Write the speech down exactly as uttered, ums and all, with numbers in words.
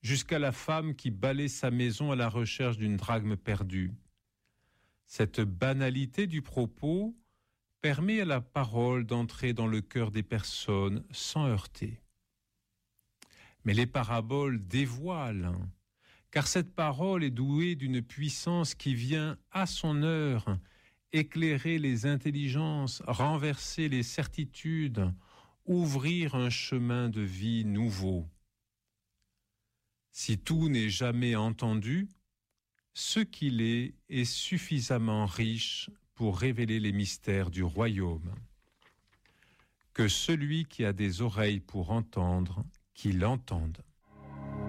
jusqu'à la femme qui balaie sa maison à la recherche d'une drachme perdue. Cette banalité du propos permet à la parole d'entrer dans le cœur des personnes sans heurter. Mais les paraboles dévoilent, car cette parole est douée d'une puissance qui vient à son heure éclairer les intelligences, renverser les certitudes, ouvrir un chemin de vie nouveau. Si tout n'est jamais entendu, ce qu'il est est suffisamment riche pour révéler les mystères du royaume. Que celui qui a des oreilles pour entendre, qu'il entende.